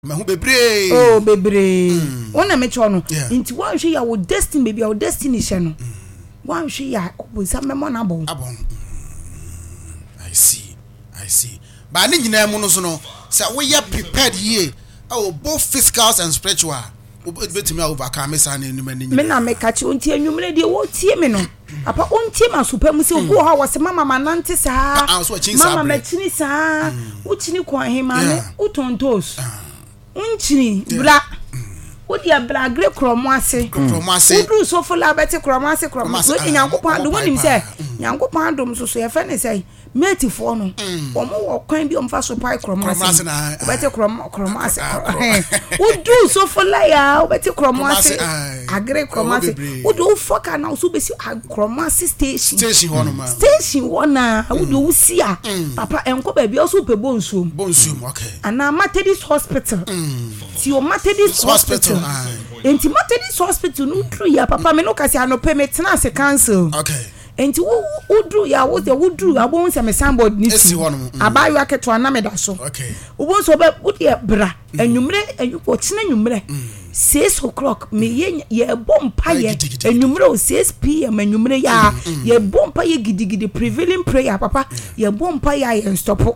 Me hu bebre. Oh bebre. Wona me cho no. Nti wan hwe ya wo destiny baby, wo destiny hye no. Wan hwe ya obusa memo na bon. Abon. I see. Ba ni nyina mu no so no, say we are prepared here. Oh, both physical and spiritual. Betimi overcome say na enum ani. Me na me ka chi onti enwumre de wo tie me no. Apa onti ma super mu se go ha wo se mama manante saa. Mama ma chini saa. Wo chini kwa he ma ne utontos. Unchini bra. Odi abra gre kromo ase. Udru so fola beti kromo ase. So nyankopon adom nim se nyankopon adom so ye fe ne say mate fo no omo wo kwan bi omfa so pai kromo ase. Beti kromo ase. Udru so fola ya beti kromo ase. Agre kromo ase. Udu foka na so besi kromo ase station hono ma. Station wona udu usia. Papa enko ba bia so pe bonsuom. Okay. Ana Methodist Hospital. Ti o Methodist Hospital. Enti Methodist Hospital no dru ya papa me no kasi anope me tena se cancel. Okay. Enti wo dru ya wo de wo dru abon se me sambod ni si abayo aketo na me da so. Okay. Wo so be wo de bra enwumre enwupo tena enwumre 6 o'clock me ye bompa ye enwumre o 6 pm enwumre ya ye bompa ye gidigidi prevailing prayer papa ye bompa ya ye stop.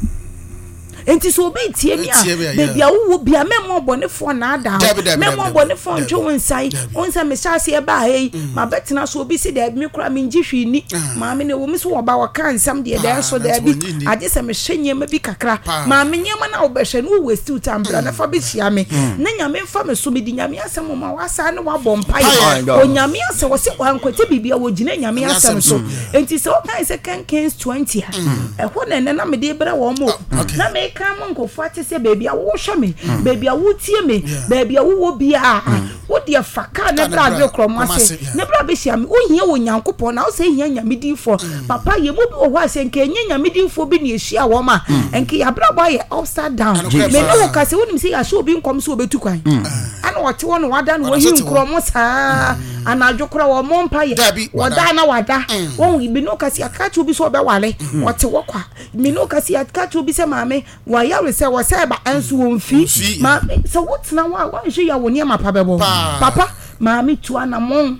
Enti so be tie mi a baby awu bia memo bonefo na ada memo bonefo ntwe wonsai onsa me hyase e ba hey ma betina so obi si da me kura me ngihwi ni ma me ne wo mi so wo ba wo kan sam de da so da bi age se me hwenye ma bi kakra ma me nyema na wo be hwe no waste time bra na fa be hia me na nyame fa me so me di nyame asem ma wasa ne wa bompa ye o nyame ase wo se wa nkwete bibia wo gina nyame asem so enti so kan se kan Kings 20 e ho ne na me de bra wo mo na me come on go fati say baby a wo hwe me baby a wo tie me baby a wo bia wo de faka na bra be kromase na bra be hia me wo hia wo nyankopon na wo say hia nyamedinfo papa ye mo bi wo ho ase nke nya nyamedinfo bi ne hia wo ma enke ya bra boy upside down me no wo ka say wonim say ya show bi nkom so obetu kwan ana wo te wo no wada no wo hi nkromosa ana adwokra wo mompa ye wada na wada wo bi no ka say aka chu bi so be wale wo te wo kwa me no ka say aka chu bi say maame wa ya we say wo say ba enso wo mfi ma so what na wa hwe ya wo ne ma pa bebo papa maame tu anamon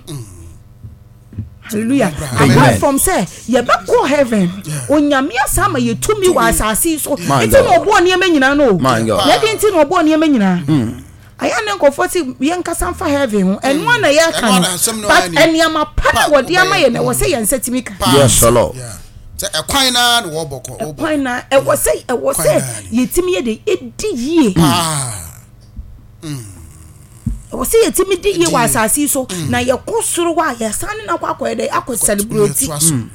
hallelujah apart from say ye be go heaven onyame asama ye tumi wa asase so enti no obo ne nyina no ye di enti no obo ne nyina aya ne nkofoti ye nkasa fa heaven eno na ye kan but eniama pa wo de ama ye na wo say ye nsatimi ka yes lord ekwan na no wo boko ekwan na e wo say yetimi ye de edi yie wo say yetimi di yie wa asase so na ye kosoro wa ye sane na kwakọ de akọ celebrate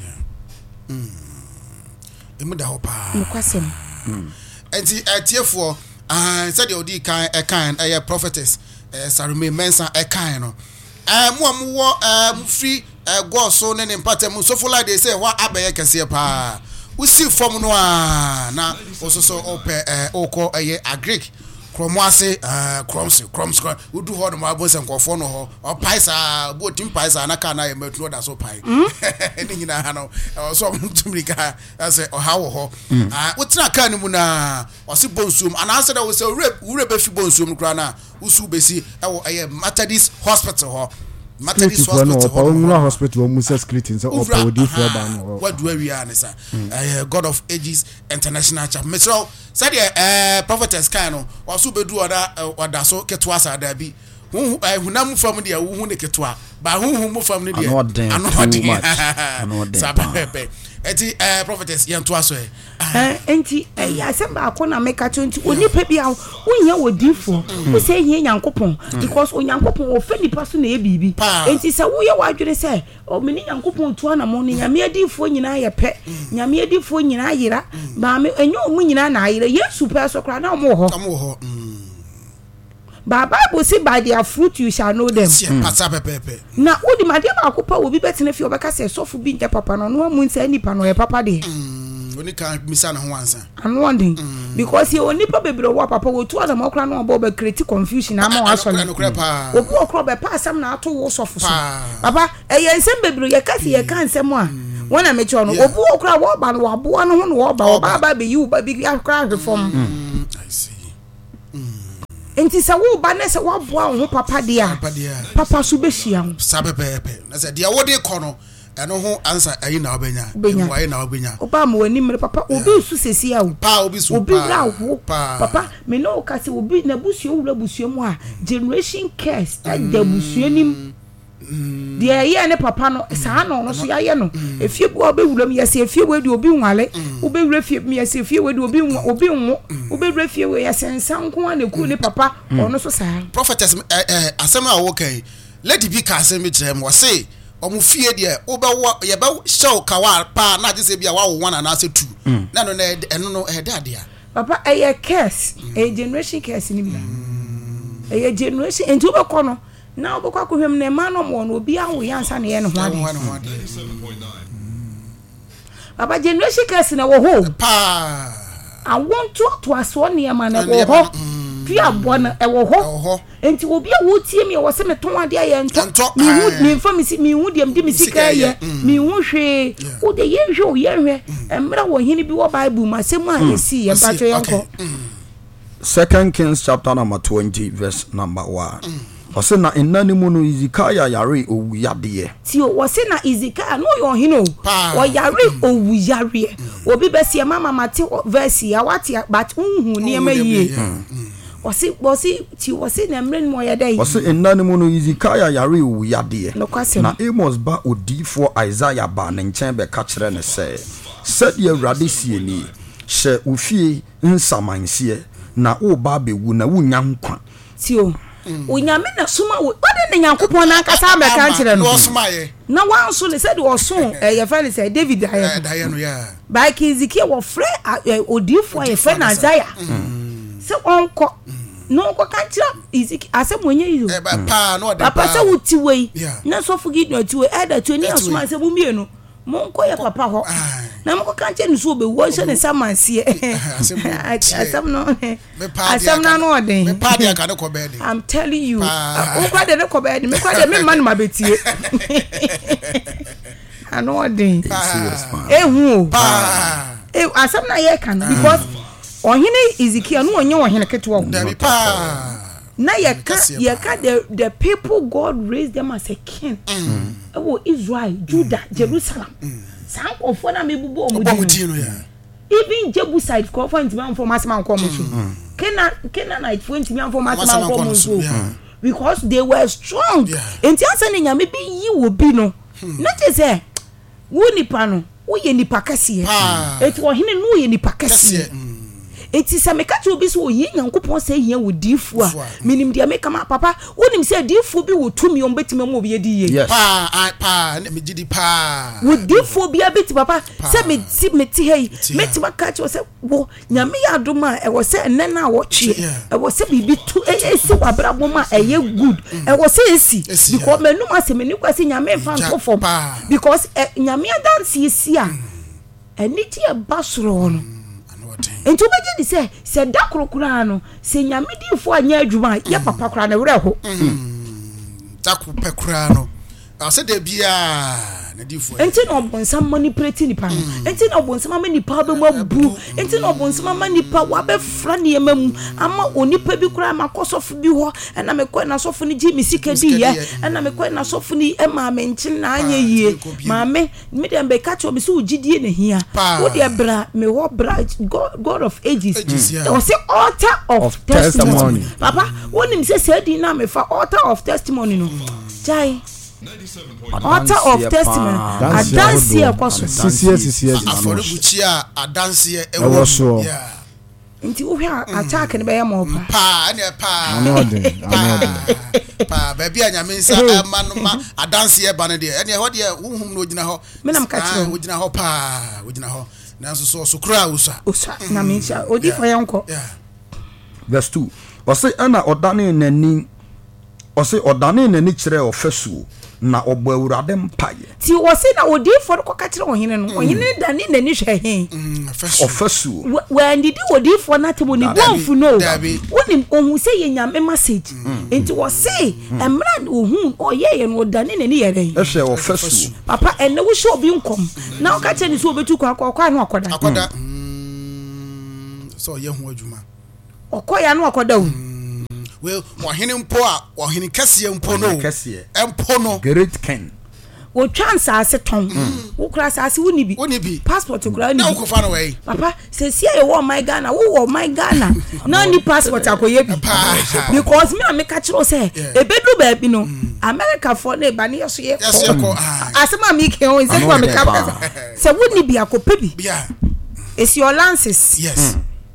emu da ho pa nkwasem enti atiefo said the odi kan prophetess Sarume Mensa kan no mo free go so ne mpatem so for like they say wa abaye kese pa we see form no na so ope oko agric kromwase crumbs we do hold my boss and nkofo no ho o paisa bo tim paisa na kana ye matu da so pai ni nyina ha no so tumrika say o ha wo ho we tira kan mu na o se bonsum and answer that we say we be fi bonsum kra na usu besi e Methodist Hospital ho Methodist Hospital Musa Screen so opodi for ban what do we are nisa God of Ages International Chapel Metro said the prophetess kind no waso bedu oda so ketwa sa da bi hunam from there hu ne ketwa ba hu mu from ne there anodin sababe eti prophetess yanto aso enti ya semba akona meka tonti onipa bia wonya wodifo wo say hia nyankopon because onyankopon ofeni paso na ebibi enti se wo ye wadwere se o meni nyankopon to anamo ne nyame adifo nyina ye pe nyame adifo nyina yira ba me enyo mu nyina na yira yesu pe so kra na mo ho Baba Bible say by their fruit you shall know them. Na odi made ba akopa obi betene fi obeka se sofu bi nje papa no no mu nsa nipa no e papa de. Oni kan misa na ho ansa. Anu wonding because he oni pa bebre wo papa wo tu adam okra no obo be create confusion ama wa so. Obi okra be pa asam na ato wo sofu so. Papa ye nsem bebre ye kasi ye kan nsem a wona me cho no obi okra wo ba no wo abo no ho no wo ba be yi wo ba bi akra reform. I see. enti se wo ba ne se wo boa wo papa dia papa so be hia wo sabepepe na se dia wo de kɔ no ɛno ho ansa ayi na obenya ayi na obenya oba ma wani mere papa obi su sesi a wo pa obi su obi ra wo papa me no ka se obi na busuo wura busuo mu a generation cares da busuo nim de ye ne papa no saa no so ya ye no efie bo obi wura mi yesi efie we de obi nwale obi wura fie mi yesi efie we de obi nwo obi wura fie we yesi nsanko na ku ne papa ono so saa prophetess asem a wo kan lady bi ka asem bi kyerɛ mo say omu fie de obewo ye be show kawa pa na je se bia wa wo one na se two na no eno no de ade papa eye curse generation curse ni bia eye generation enti obekɔ no na obekɔ akohwem na ma no mo no obi awo yansa na ye no ho ade papa generation curse na wo ho pa I want to aso ne ma na wo ho pia bo na e wo ho enti obi a wo tie me wo se me ton ade aye nto mi hu mi fa mi hu de mi sika ye mi hu hwe wo de ye hwe o ye hwe emra wo hini bi wo bible ma se mu a yesi ye ba twa yanko 2 Kings chapter number 20 verse number 1 ose na enanimu no Izikaya yare owuyade ti o wo se na Izikaya no yo hino o yare owuyare obi be se mama mate verse ya wate but unhu ne ma yie Wasi na mren mo yadai wasi enanimu no Izikaya yare owuyade na Amos ba odifo Isaiah ba ne nchen be ka kire ne se said ye Awurade sie ni hye ofie nsamansie na wo ba bewu na wunya nkwa ti o unyame na suma wo ode ne Nyankopon na nkasa be ka kire no na wanso le said wo so ye fa le say David aye no ya ba ki Ezekiel wo frɛ odifo ye frɛ na Isaiah se onko no ko kanchira Ezekiel asem onye yi pa no de papa se wuti wei na so fugi no ti wei eda to ni asuma se mu mienu mo nko ye papa ho na mo ko kanche ni so be wo se ne samansie asem no asem na no den me pa dia ka de ko be de I'm telling you o kwa de ko be de me kwa de me man ma betie ano den ehu asem na ye kan because ohene Ezekiel no onye ohene ketwa na yeka the people God raised them as a king Israel, Judah, Jerusalem sanko fo na mebubo omudi even Jebusite ko fo ntimi amfo masema nko mo so Canaanite fo ntimi amfo masema nko mo so because they were strong enti ansa ne nyame bi yi wo bi no na je say wo nipa no wo ye nipa kase eti wo hene no ye nipa kase eti se meka ti obi so oyi Nyankopon se hia wo difu a minim dia meka ma papa wonim se difu bi wo tumi o betime mo obi edi ye pa me gidi pa wo difu bi abeti papa se me ti hei meti maka ti o se wo nyame ya adoma e wo se enne na wo twe e wo se bibi tu esi wabrabo ma eye good e wo se esi because menum aseme ni kwase nyame fa nko fom because nyame dance esi a eni ti e basoro no enti obeje di se da krokura no se nyame difo anya adwuma ye papa kura na were ho da krokura no ase de bia na difo enti no bonsam manipulate nipa no enti no bonsam manipa be mabu enti no bonsam manipa wa be fra ne yemam ama onipa bi kura makosofu bi ho na mekọ na sofu ni ji misika di ye na mekọ na sofu ni ma me nkin na anya yie maame me dem be catch obi so gidie ne hia wo de bra me ho bra God of ages o say altar of testimony papa wonim se di na me fa altar of testimony no jai altar of testimony adansi ekoso sisi afore buchi a adansi ewo so nti wo hwa attack ne be ya mo pa ne pa baby anyame nsa ma adansi e ba ne de ene ho de huhum no gina ho menam ka chi wo gina ho pa wo gina ho na so kura usa na me sha odi fa yanko verse 2 wose ana odane nani wose odane nani kire ofesu na obo Awurade mpaye ti wose na odi for ko ka kire ohene no ohene dane nani hwe hen ofesu when did odi for na tebo ni bonfu no woni ohun se ye nyame message enti wose emra ohun oye no dane nani yere ehwe ofesu papa enne wo show bi nkom na o ka kire ni so obetu kwa no akoda so ye hu adwuma okoya no akoda o we wahene mpo a wahene kese mpo no empo no great king o chance ase ton wo kura ase wo ni bi passport kura ni na wo fa no we papa se sia ye wo my Ghana wo my Ghana na ni passport akoye bi because me ameka kiro say ebedu ba bi no America for na ba ne yeso ye asema me ke o se kwa me ka se wo ni bi akope bi it's your lances yes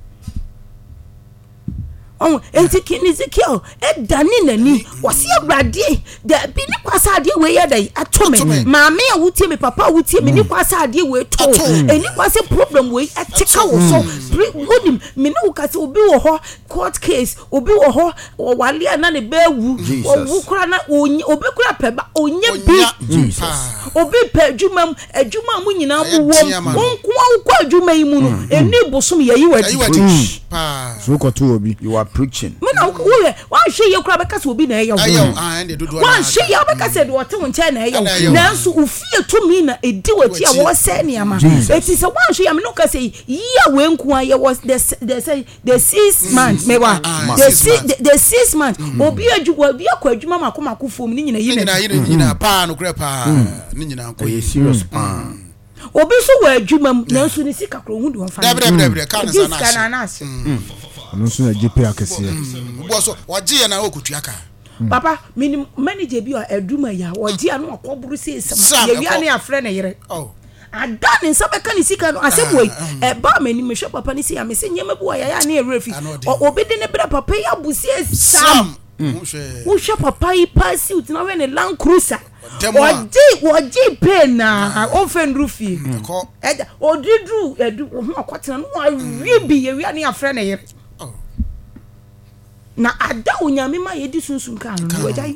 oh enti Ezekiel dani nani wasi abrade da bi ni kwasa ade we ye dai atome maame a wutie me papa wutie me ni kwasa ade we to eni kwasa problem we atika wo so wonim me no kase obi wo ho court case obi wo ho wale na ne bewu wo kura na obi kura peba onye bi obi pe adwuma mu nyina mu wo nko adwuma yi mu no eni bosom ye yi wadi so ko to obi you are preaching mena wo hwe ye kura beka se obi na eya wo hwe ye beka se de wote wonche na eya wo nanso ufie to mi na edi wati a wo se ne ama eti se wo hwe ye me no ka se ye we nko a ye was the 6 months me wa the 6 months obi akwa adwuma makomako fom ni nyina pa no kura pa ni nyina ko ye serious pa obi so wa adwuma nanso ni sika kro hu de won fa debre ka na sa no so na GP akese bo so waje na okutua ka papa mini manager bi o adwuma ya waje anu akoburu se sam ye wi ane afre na yere adane nsa beka ni sika no aseboi ba mani me hwe papa ni se ya me se nyema bu ya na erefi obi de ne bra papa ya busie sam wo hwe papa yi pasi utina we ne Land Cruiser waji pena ofen rufi odidru edu ho akwatena no awibi ye wi ane afre na yere na ada onyame ma yedi sunsun kan no wajai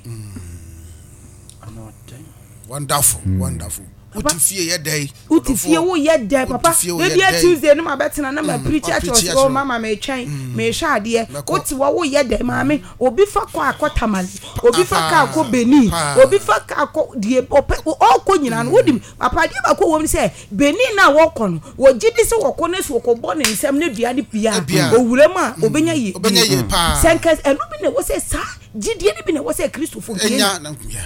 wonderful utifie ye dai utifie wo ye dai papa ebi Tuesday no ma betena na ma preach at us oh mama me twen me hwa ade uti wo ye dai maame obi fa kwa akotamali obi fa ka akọ Benin obi fa ka akọ die okọ nyina no wodim papa die ba ko wo se Benin na wo kọ no wo gidi se wo kọ na so ko bo ne nsem na dua de pia owure ma obenya ye pa senkas enu bi ne wo se sa gidi ne bi ne wo se Christopher enya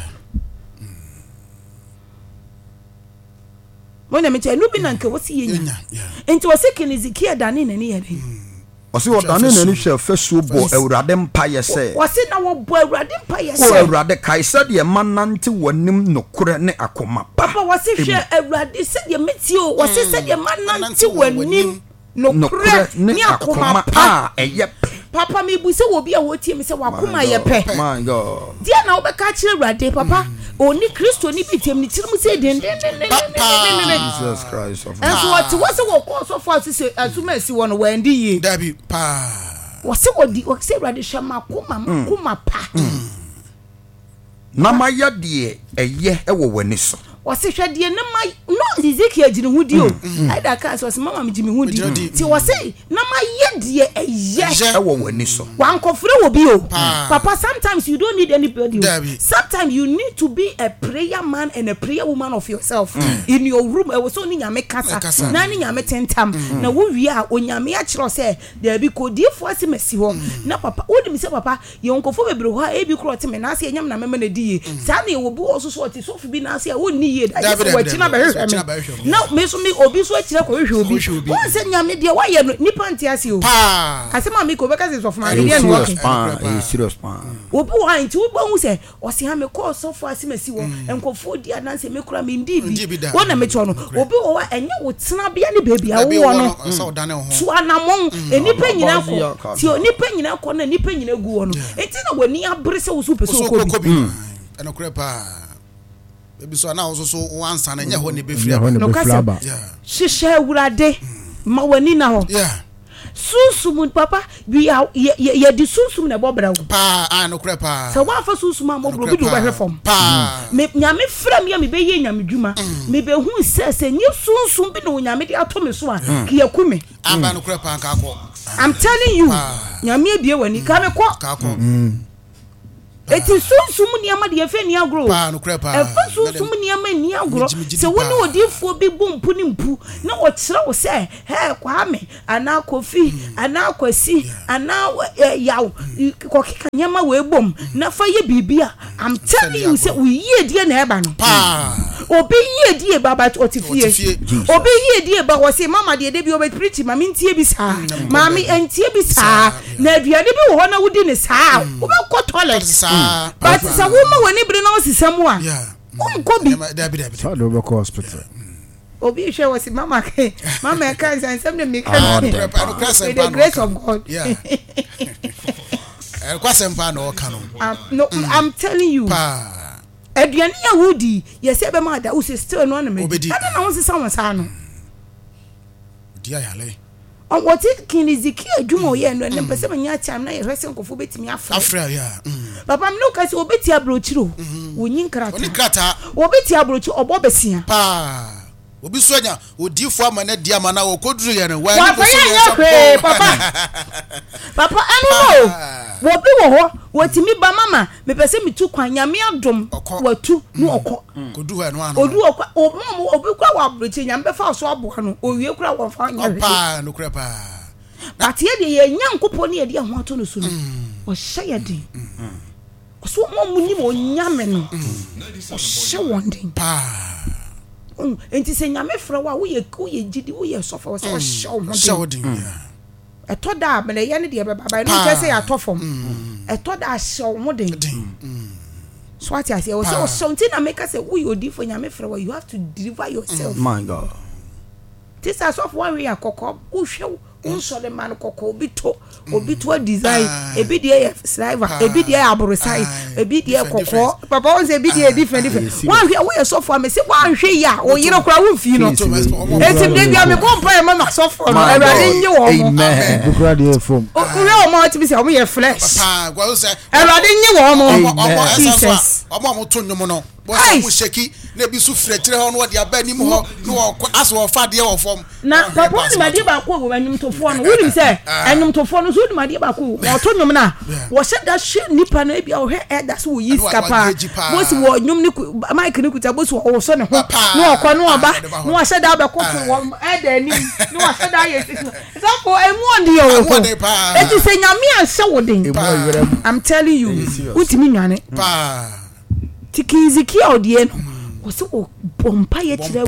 Mona meche no bi na nke wosi yenya enti wosi Ezekiel dane nani ye den wosi wo dane nani hwe fesuo bo awurade mpa ye se wosi na wo bo awurade mpa ye se o awurade kai se de manante wanim nokore ne akoma papa wosi hwe awurade se de metio wosi se de manante wanim nokore ne akoma pa eye papa me bu se wo bi a wotie me se wakoma ye pe my god dia na wo be ka kire awurade papa oni Kristo ni bitem ni tirim se den Jesus Christ of and so what was wo ko so for se asuma si wo no wandi yi dabi pa wo se wodi wo se awurade hwa makoma pa na maya de eye ewo wani so wose hwede na ma no Ezekiel gine hudi o aida ka so se mama me gime hudi ti wose na ma ye de eye ewo wani so wan kofre wo bi o papa sometimes you don't need anybody sometimes you need to be a prayer man and a prayer woman of yourself in your room e wo so ni nyame kasa na ni nyame tentam na wo wi a onyame a kiro se da bi ko difo ase mesi ho na papa wo di mi se papa ye nkofo bebre ho e bi kro te me na ase enyam na mema na di ye sa na ye wo bi wo so ti so fi bi na ase a wo ni ye da wo china ba hwehwe na me so me obi so akira ko hwehwe obi wo se nyame de wa ye nipa ntia ase o ase ma me ko be ka se so for ma de no okay serious pa obi wa nti wo ba hu se o se ha me ko so for ase mesi wo nkofo di adanse me kura me ndi bi wo na me cho no obi wo wa enye wo tena bia ne baby a wo no so anamon enipa nyina ko ti onipa nyina ko na nipa nyina gu wo no enti na wani abre se wo so pese ko bi ena kura pa ebi so na so wansa na nya ho ne be free aba hihye awurade ma wani na ho susum papa ye di susum na bobra wo pa no kura pa so wa fa susum am bro bi do ba hwe fom pa me nyame frem ya me be ye nyame dwuma me be hu se nye susum bi no nyame de ato me so a ki yakumi aba no kura pa ka ko I'm telling you nyame ebie wani ka me ko eti sunsun niam de efe ni agro pa no krepa efa sunsun niam ni agro se woni odifo bi bompu ni mpu na o kire wo se he Kwame ana Kofi ana Kwasi ana yaw kokika nyama we bom na fa ye bibia I'm telling you say we ye die na eba no pa obi ye die baba otifie obi ye die ba wo se mama de bi obi preach mama ntie bi sa mama entie bi sa na aduane bi wo ho na wudi ne sa wo be ko toilet sa but sa wo ma wani bre na osisam a ko bi so do be hospital obi hwe wo se mama e kan san na me kan the grace of God yeah kwasempa no ka no I'm telling you pa aduane ya wudi ye se be ma da wo se still no na me ada na wo se san sa no dia ya le on what it kiniziki adwuma ye no ne pese manya cham na ye hwese nkofo betimi afra ya papa me no ka se obeti abrochiro wonyin krata oni krata obeti abrochi obo besia pa obi sonya odifo amana dia mana wo koduru ye no wa ni papa anu wo bi wo ho wotimi ba mama me pese mitu kwan nyame adom watu no okọ kodu he no anu odu okọ obi kwa wa abrochi nyame be fa so abo no owie kura wo fa nya pa no kura pa but ye de ye nyankopɔ ne ye de ho ato no so no o hye ye de so mo mu ni mo nyame no o hye won pa enti se nyame fra wa wo ye gidi wo ye sofa wo se o hye wo den eto da me ye ne de baba no ke se ya tofom eto da hye wo den so what I say o so something na make us say wo you di for nyame fra wa you have to deliver yourself my God this is of one way akoko wo hwe unso le man kokko obi to design ebi de sliver ebi de aborosai ebi de kokko papa won say ebi de different one hwe we so for me say one hwe ya o yire kura won fi no etim de bia me bompa e mama so for no erade nye wo amen bukura de form o we o ma ti bi say o ye flesh pa gwa say erade nye wo mo Jesus omo to nyum no bo say mo sheki na bi su fretre ho no de aba nim ho no aso wo fa de wo fom na papa ni ma de ba ko wo anyum tofo no wunim say anyum tofo no so ni ma de ba ko wo to nyum na wo she da she nipa na bia wo he da so wo yi skapa bo si wo nyum ni mic ni kuta bo si wo so ne ho no okọ no oba no wo she da ba ko wo da anim no wo she da ye so for emu on de wo e ti say nyame anse wo den I'm telling you utimi nwane pa tikiziki odie no wo se wo bompa ye kire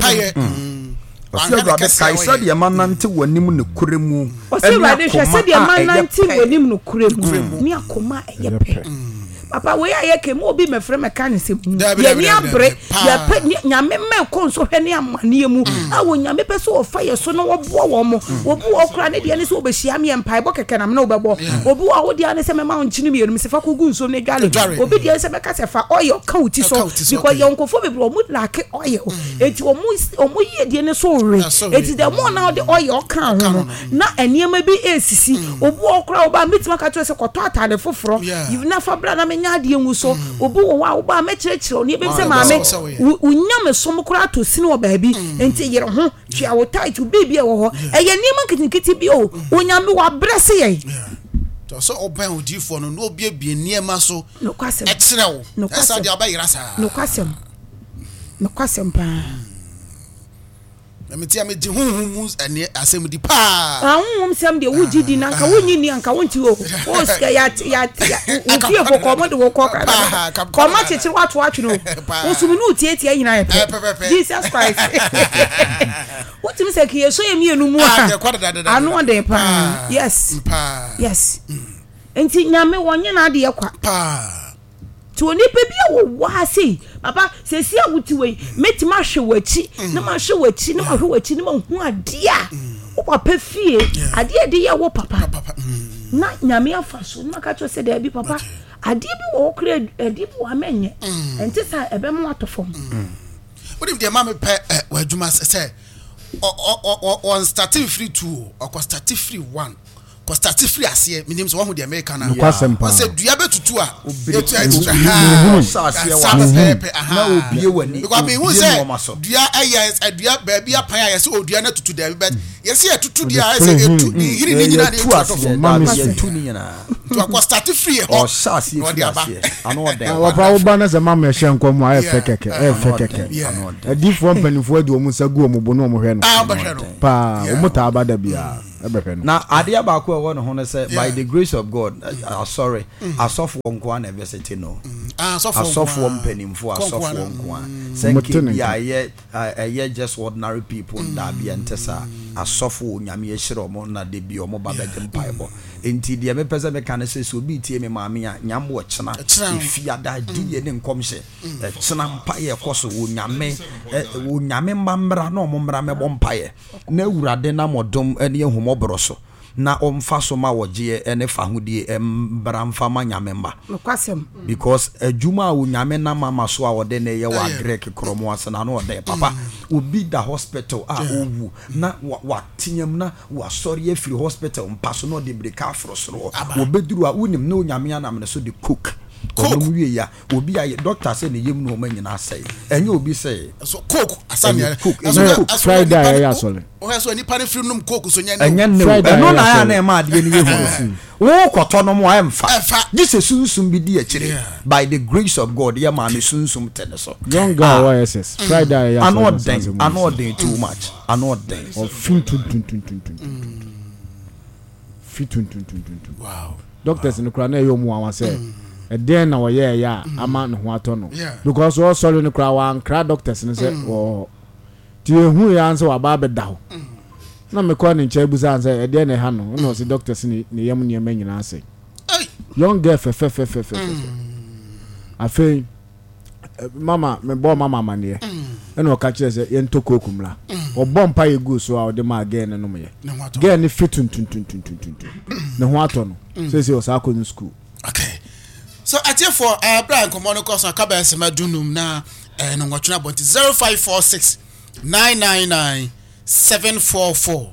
wo Rade kaisa de manante wanim ne kuremu Rade hwese de manante wanim ne kuremu ni akoma eyepe papa we ayeke mo obi mefre mekanism ye ni abre ye pe nyame me konso hwe ne amane mu awo nyame pe so ofa ye so no wo bo wo mo obi okra ne de ne so obehia me empai bo keke nam na obebo obi wa wo de ne se mema onchini me yenu me se fa kogu nso ne dwale obi de se beka se fa oil ka uti so because ye onkofo bebre omu like oil eti omu ye de ne so re eti de mo na de oil ka ho na eniema bi esisi obi okra oba mitima ka to se koto atade foforo you na fa bra na nya de nwu so obi wo wa oba me kirekire ni be se maame unyame som kura to sini wo baabi enti yere ho twa wo tight baby e wo ho eye ni man kitikiti bi o unyame wa brese ye to so oban odifo no no obi ebie niema so no kwasem e kire wo esa de abayira sa no kwasem pa meti amedi hunhum ane asem di pa hunhum sem de wuji di na nka wunyi ni nka wonti o ska ya utie ko komo de wo ko kra komo chichi watu no usumi no tie anyina ye Jesus Christ what me say ki yeso ye mienu mu aka anu de pa yes enti nyame wonye na de kwa pa to onipa bia wo wase papa sesi awuti we metima hwe wachi na ma hwe wachi na ma hwe wachi na ma hu adia wo papa fie adia de ya wo papa na nyame afa so na ka cho se da bi papa adia bi wo kra adi bi wa menye enti sa ebe mo atofom wodi de ma me pe wadwuma se on starting free 2 or starting free 1 ko start free ase minim so ho de America na se dua betutu a etu sa ase wa na obie wani because me hu se dua ayes dua ba bia pan ayes o dua na tutu da bet Yes, yeah, to the eyes, to a start free or sassy or the Papa Banners and Mamma Shankom, I have fekeke, a different penny for the Musago Mobono, Pa, Motaba de Bia. Now, Adia Bakwa, one say, by the grace of God, sorry, I saw one kwan every no. I saw one penny for a soft one. Saying, just ordinary people that be and Tessa, a soft one, Yami Shiromona, de be or mobile Bible. Indeed, the American mechanics will be TM Mamia, Yamwa Chana, if you are that D and Comse, Sanam Pie, Cosso, Yame, Mambra, no Mombra, Bompire, no Radena Modum, and Yomo. Broso na omfaso ma woje ene fahudi bramfama nyamemba because adwuma wo nyame na mama so a wode ne ye wa grek kromo asana no wode papa obi da hospital a owu na watinyam na wa sori afiri hospital mpaso no de breka afrosoro obeduru a unim na onyame anam ne so de cook obi ya obi ya doctor say ne yem no manyina say enye obi say so cook asanya Friday ya sole o so ni pane free num cook so nya no na ya na ma de ne yehu wo koto mo amfa this is sunsum bi di akire by the grace of God ya ma ne sunsum tene so young guy YSS Friday ya another too much another of fit wow doctors in the crown yo mu wan say then na woye ya ama no ho atono because all sorry no kra wan kra doctors no say oh ti ehu ya anse wa ba beda ho na me ko ni nche buza anse then na ha no say doctors ni yam ni nyina ase young girl fe afei mama me bo mama mane e no ka kire say ye ntoko kumla obom pa ye go so a ode ma again no me girl ni fitun ne ho atono say o sa ko ni school okay. So at here for Brian Komono course and Kabas Madunum na no watching about 0546 999 744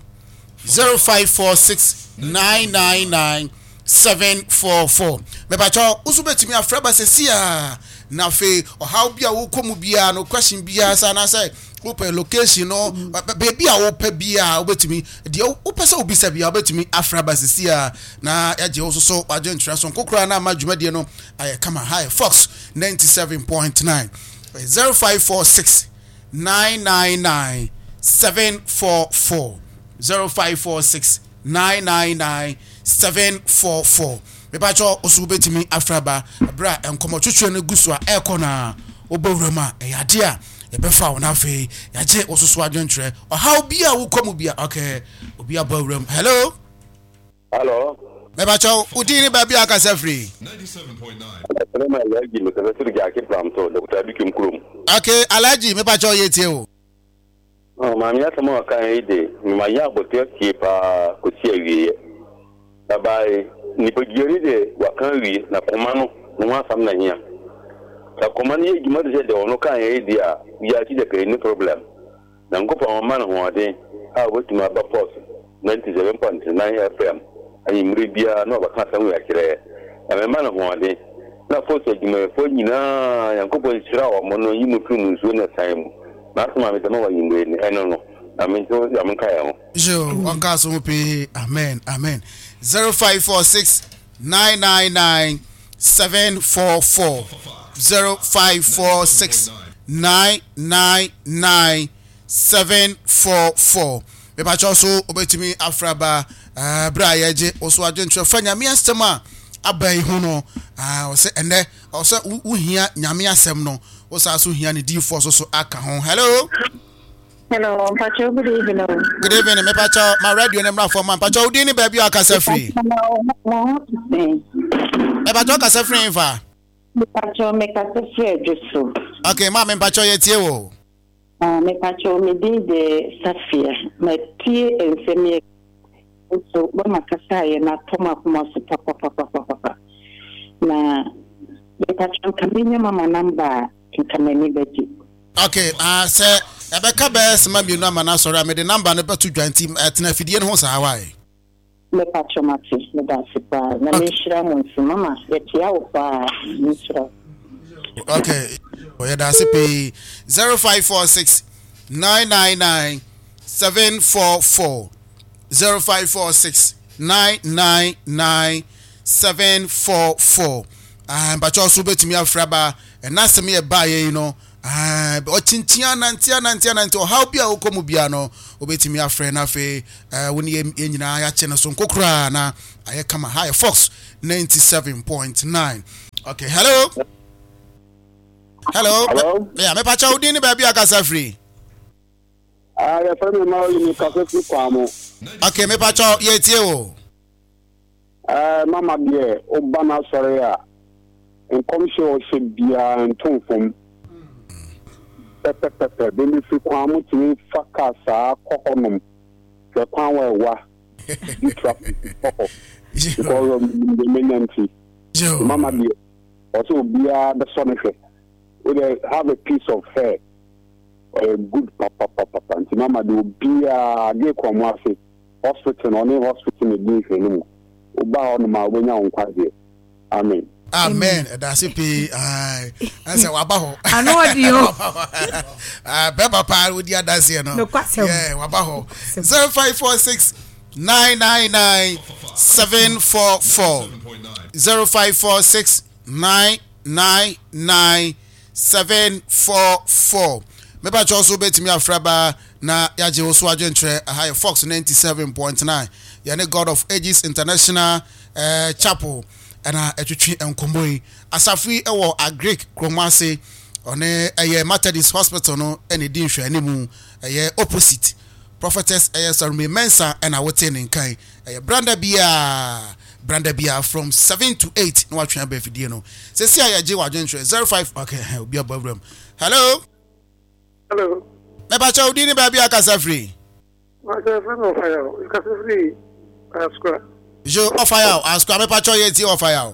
0546 999 744 me ba cho usubetimi afraba sesia na fe o how bia wo komu bia no question bia sa na say open location no baby a wo pa bia obetimi de wo pese obi sa bia obetimi afraba sesia na yaje wo so waje interaction kokura na madwuma de no aye kama high Fox 97.9 0546 999 744 0546 999 744 mebacho osubetimi afraba bra enkomo twetwe no guso a ekona obowrama eyade a ebefa wona fe yaje ososo adwentre o how bia wo komu bia okay obi abowram hello mebacho udini ba bia akasa free 97.9 okay alaji mebacho yetie o mami asemo kan ide mi ma ya bote ki pa ko ti ewie bye ni pogiri de wakan wi na komano no asam na hia ta komano ye gima de ono kan ide a ya ti de kai no problem na ngopa mama na ho de a wetima ba force 97.9 FM ayi mribia no ba kan sam ya kire na me ma na ho de na force gima fo nyina ya ngopa sira o mo no yimu tunu so na time Masuma me tamo wa yimwe ni eno no aminto yamunka ya jo onka so pe amen 0546 999 744 0546 999 744 me ba cho so obetimi afraba bra yaje oso adwentre fanya me astema abai hu no o se ene o se uhia nyame asem no o sa so hia ne D4 so aka ho hello Pacho, good evening. Good evening, me Pacho. My radio name for man. Pacho, udi ni baby akasa free. Me Pacho akasa free infa. Pacho me akasa free just. Okay, ma me Pacho yetie wo. Me Pacho me de Safia. Me tie ensemi so bo makasa ye na toma kuma so papa. Na me Pacho kaminya mama namba nkameni beji. Okay, say Ebeka bes ma bi no amana sorry me the number no beto dwanti etena fidie no ho sa wai me Pacho mati me da sipa na me shira mo nsi mama yetia wo pa ni shira. Okay, we da sipa 0546 999 744 0546 999 744 but also betimi afraba and nasem ye baye you know ochintia nantia how bia okomu bia no obetimi afre na fe woni enyina ya che no so nkokura na aye kama high Fox 97.9. Okay, hello. Yeah, me pacha udi ni baby akasa free. Ya fami ma ni kasa free kwa mo. Okay, me pacha ye tie o. Mama bie obana sore a nkomhye o hye bia ntonfom. Pepe bemi free kwa mo timi fakasa kokonom. Ke kwan wa traffic. Because of the menancy. Mama bie also bia the sonnefe. We have a piece of hair, a good papa. And mama do be a gay commerce hospital on a hospital in the day. Oba on my way now. Amen. Amen. That's it. I say wabaho. I know what you. Beba pa with the dance here no. Yeah, wabaho. 0546 999 744 0546 999 744. Maybe I also bet me afraba na yaje oso adwentre high Fox 97.9. Yane God of Ages International Chapel na etwetwe enkomboi asafri ewo Agric Kromase one Methodist Hospital no ene din hwe animu opposite Prophetess Sarume Mensa na wote ne nkan Branda Bia from 7 to 8 no watwe ba fidie no se si ayaje wadwentre 05 okay obi ababram. Hello me ba cha udi ni ba bia kasa free Ma se no fire kasa free askwa jo offer askwa me pa cha ye ti offer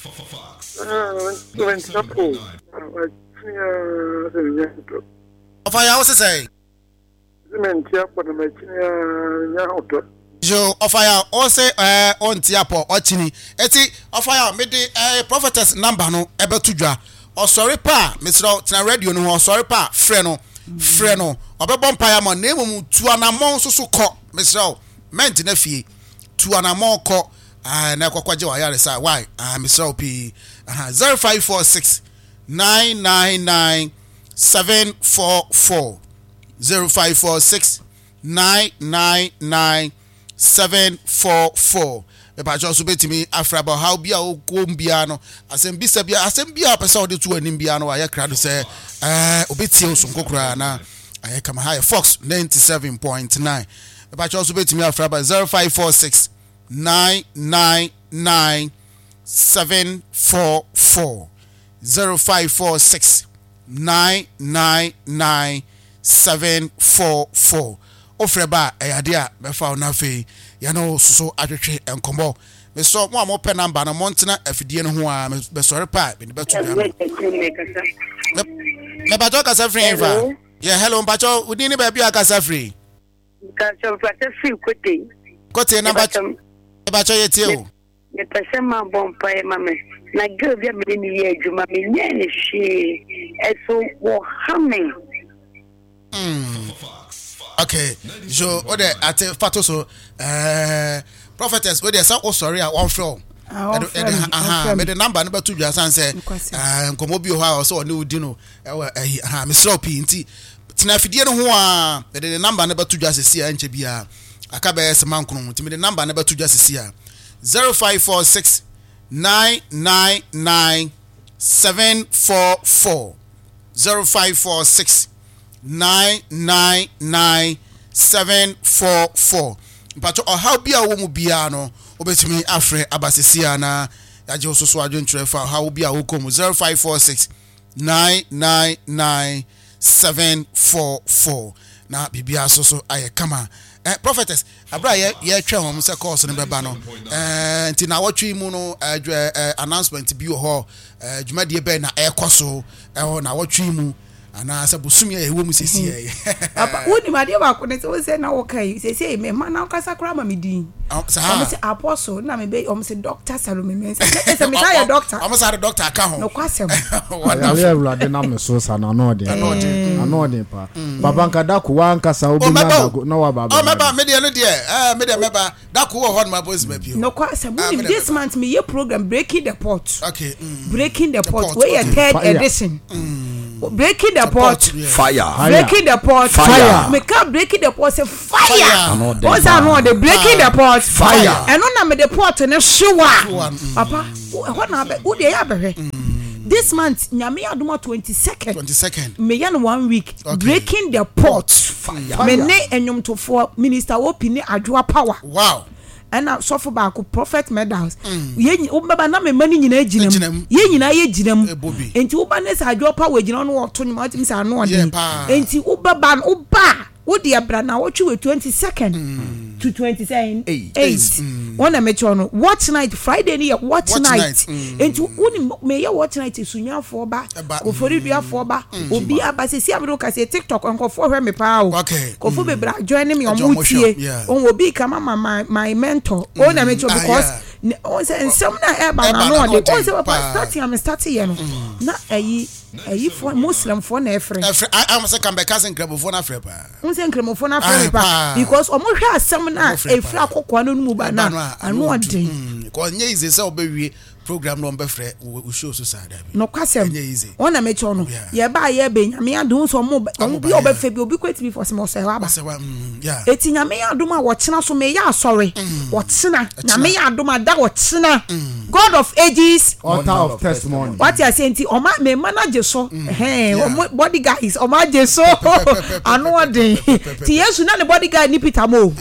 offer what say mentia kwa na nya hoto jo offer o say on tiapo ochini eti offer me de prophetess number no ebetu dwa osori pa mesro tina radio no osori pa frɛ no obebɔ mpaya ma na emum tu anamon so kɔ mesro ment na fie tu anamon kɔ na kwakwaje wa yare sa why mesro p 0546 999 744 0546 999 744. Eba just betimi afraba how bia o kombia no asem bia pesa o de tu anim bia no aye kra do se obeti o sonkokura na aye kama high Fox 97.9. Eba just betimi afraba 0546 999 744 0546 999 744. Ofreba eyade a befa ona fe ya no so atwetwe enkombo me so mo amope number na montena afidie no ho a be sore pa be betu ya me bato kasa free eva yeah hello bato udini ba bia kasa free kote na bato yetie o me pese ma bompa e mame na girl bia me ni ye adwuma me nya ni hwe eso wo hame okay so ode ate fato so prophetess we dey say oh sorry one from me the number no betu dwa san say nkomo bi ho a so one udi no me slop nti tina fidie no ho a the number no betu dwa sesi a nche bia aka be se mankro nti me the number no betu dwa sesi a 0546 999 744 0546 999 744. Mpacho how bia wo mu bia no obetimi afre abasesia na yaje ososo adwentre fa how bia wo kom 0546 999 744 na bibia soso aye kama prophetess abra ye twa hom se course ne beba no nti na watwi mu no announcement bi ho dwumade be na ekoso na watwi mu ana asa busumi e wo mu sisi e papa woni ma de ba ko ne so say na wo kai sisi me ma na kasa kra ma me din o say apostle na me be o say doctor Salome Mensah na say me say doctor o say doctor aka ho no kwasem wonderful awurade na me so sa na no de pa baba nka da ko wan kasa obi na da na wa baba o meba me de no de me de meba da ko ho ma boys ma pio no kwasem woni this month me ye program breaking the pot okay breaking the pot we your third edition breaking the pot fire breaking the pot fire me can breaking the pot say fire what's that no the breaking the pot fire and on me the pot ne showa papa what na be wo de ya be this month nyame adoma 22nd me yan 1 week breaking the pot fire me ne enyomtofo minister open adwoa power wow and so for back prophet medals ye obaba na me mani nyina ginam ye nyina ye ginam enti obane sa adwo power gina no oto nyima tim sa no ode enti obaba oba wo de abra na wo twe 22nd to 28 one me chono watch night Friday ni watch night enti woni me ye watch night sunyafo ba ofori duafo ba obi abasesi abro ka se TikTok enkofo hwe me pa o kofo be bra join me omutie on obi kama my mentor o na me cho because on say nsem na e ba na no de on say papa start ye no na ayi for muslim for na efre am say kan be cousin krabo for na efre pa on say krabo na efre pa because omo hwe asem na efre akokwa no mu ba na anu odin ko nye ize say obewie program no mbefre we show so sad abi no kwasem ona me cho no ye ba ye be nyame adun so mo bi obefe bi obi kweti bi for se mo se wa ba eti nyame adun a wo chena so me ya asori wo chena nyame adun da wo chena God of ages altar of testimony what you say enti o ma me manage so body guys o ma je so anu odin ti Yesu na ne body guy ni Peter mo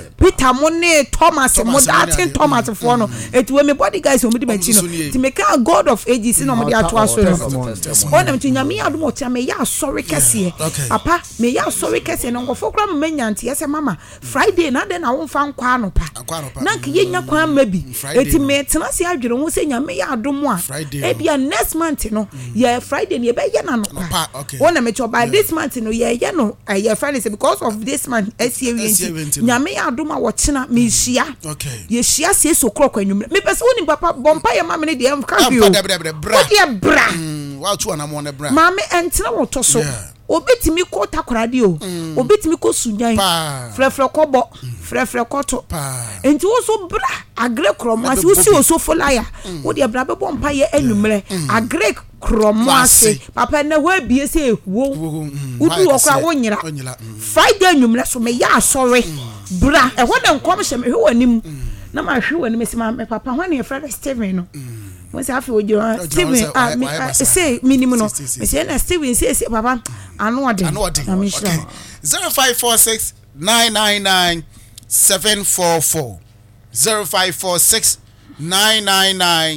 ne Thomas mo that Thomas for no eti we me body guys o me di to make a God of ages no mo dey atwa so on dem nyame adom otia me ya sorry kese papa me ya sorry kese no ngofo kra me nyanti yese mama Friday na de na wo fa nkwa no pa na ke yenya kwa mabi eti me tena se adwere wo se nyame ya adom a e bia next month no ye Friday ne be ye na no pa wona me cho by this month no ye no ye Friday say because of this month SCW nyame ya adom a wo chena me hia ye hia se so krokwa anwum me pese woni papa bompa mama ne de am ka bi o bra wa tu ana mo ne bra mama entina wo to so obetimi ko takorade o obetimi ko sunyan frefre kobo frefre koto enti wo so bra agre kromase wo si wo so folaya wo de bra be bompa ye anumre agre kromase papa na wa bie se wo udu wo kra wo nyira Friday anumre so me ya asore bra e ho de nkom hye me hwe wanim na ma hwe wani me sima me papa hwan e Fred Steven no mo se afi ojo Steven say minimum no me say na Steven say papa anu ode okay 0546 999 744 0546 999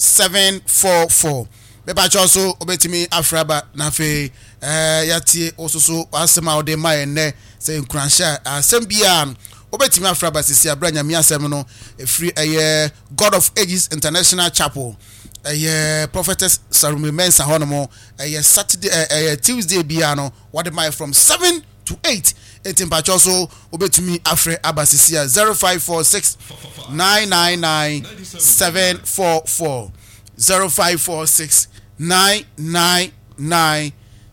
744 me ba choso obetimi afraba na fe yatie ososo asema ode ma enne say nkransha asem bia obetimi afraba sisi abranya mi asem no efri God of Ages International Chapel Prophetess Salome Mensah honomo Saturday Tuesday bia no what my from 7 to 8 etimpacho so obetimi afre abasisi 0546 999 744 0546 999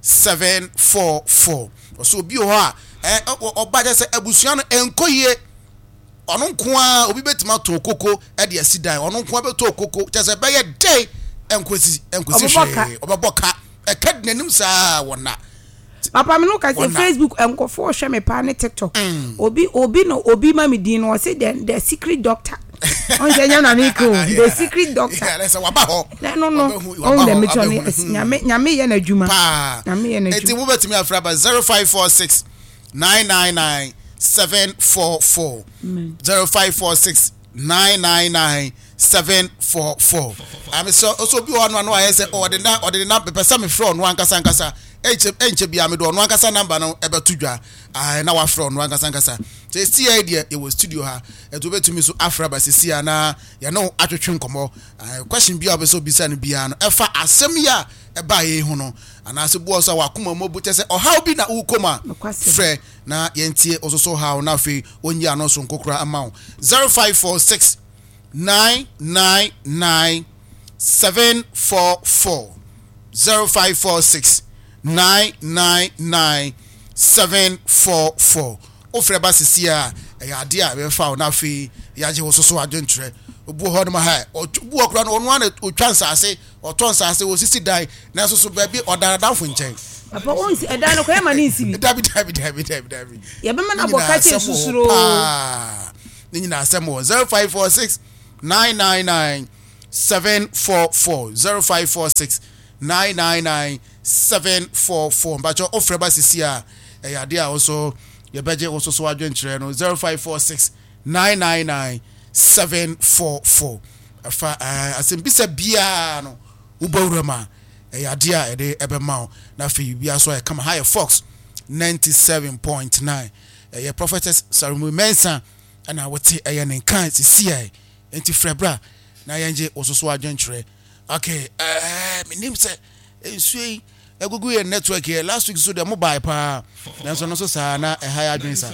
744 so bi o ha obaje se abusuan enkoye ono nko a obi betima to koko e de asidan ono nko be to koko tese be ye day enkosi hwe obaboka e kad nanim saa wona papa me no ka se Facebook enkofo hwe me pa ne TikTok obi ma me din no say the secret doctor on jenya na miko the secret doctor let's waba ho no on the mitoni nyame ye na adwuma nyame ye na adwuma eti wo betimi afraba 0546 999 744 0546 999 744 I'm so bi ono no aye say ode na pesa me front no ankasa enche bia me do no ankasa number no ebe tudwa na wa front no ankasa te see idea it was studio ha eto betumi so afra ba sisi ana ya no atwetwe nkomo question bi obeso bisa no bia no efa asem ya eba ye hu no ana se bo so wakoma mobu te se ohaw bi na ukoma frɛ na yentie ososo how na fe onyi ano so nkokura ama 0546 999 744 0546 999 744 ofre ba sisi a ya ade a be fa na fe ya je ososo adwentre obu ho no ha obu okura no onu ana otwansa ase otonsa ase osisi dai na so ba bi odaradafo nchen papa onsi edan no ko ma ni nsi bi dabi ya be ma na boka che susuro ni nyina asem 0546 999 744 0546 999 744 mbacho ofre ba sisi a ya de a also ye beje also so adwentre no 0546 999 744 afa asembisa bia no ubawrama ya de a ede ebema na fe bia so e kama high fox 97.9 ye prophetess Sarumu Mensa ana wote eye nenkan sisi ai enti frebra na yenje also so adwentre okay me name say ensui egugu ye network here last week so the mobile pa na so no so sa na e high adwensa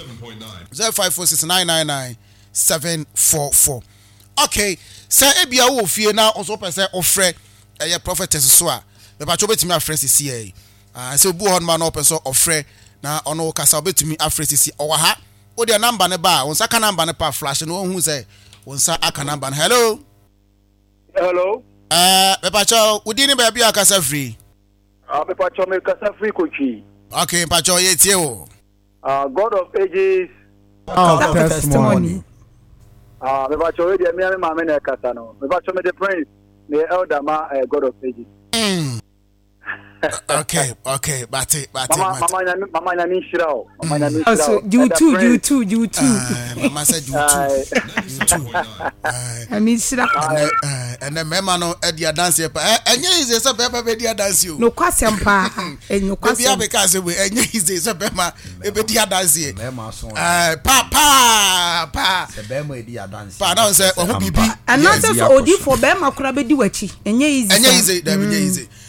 0546 744 okay say ebia wo fie na also person ofre eye prophetess so a me ba cho betimi afre sisi ai say bu hon ma na person ofre na ono kasa betimi afre sisi owa ha o de number ne ba won saka number ne pa flash no hu say won sa aka number hello me ba cho udi ni ba bia akasa free me pa cho me kasa free kochi okay pa cho ye tie o God of ages testimony me pa cho we de me ma me na kasa no me pa cho me the prince the elder ma God of ages okay bate mama na ni shirao so you too mama said you too I mean shira and the mema no e dia dance pa enye ize se be dia dance o no kwasem pa enyo kwasem bia be ka se we enye ize se be ma e be dia dance mema so pa se be ma e dia dance pa na say o bibi and not so odi for be ma kura be di wachi enye ize da enye ize